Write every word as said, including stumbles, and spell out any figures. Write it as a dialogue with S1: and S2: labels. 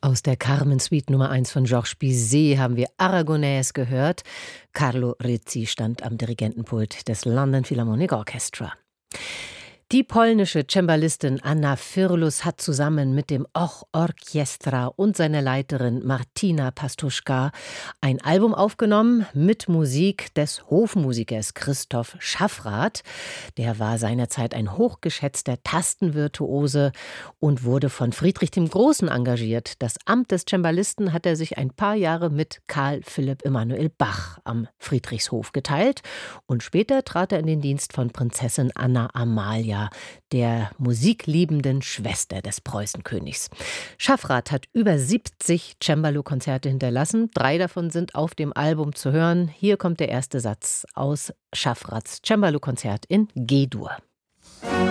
S1: Aus der Carmen Suite Nummer eins von Georges Bizet haben wir Aragonés gehört. Carlo Rizzi stand am Dirigentenpult des London Philharmonic Orchestra. Die polnische Cembalistin Anna Firlus hat zusammen mit dem Och Orkiestra und seiner Leiterin Martina Pastuszka ein Album aufgenommen mit Musik des Hofmusikers Christoph Schaffrath. Der war seinerzeit ein hochgeschätzter Tastenvirtuose und wurde von Friedrich dem Großen engagiert. Das Amt des Cembalisten hat er sich ein paar Jahre mit Karl Philipp Emanuel Bach am Friedrichshof geteilt und später trat er in den Dienst von Prinzessin Anna Amalia, der musikliebenden Schwester des Preußenkönigs. Schaffrath hat über siebzig Cembalo-Konzerte hinterlassen. Drei davon sind auf dem Album zu hören. Hier kommt der erste Satz aus Schaffraths Cembalo-Konzert in G-Dur.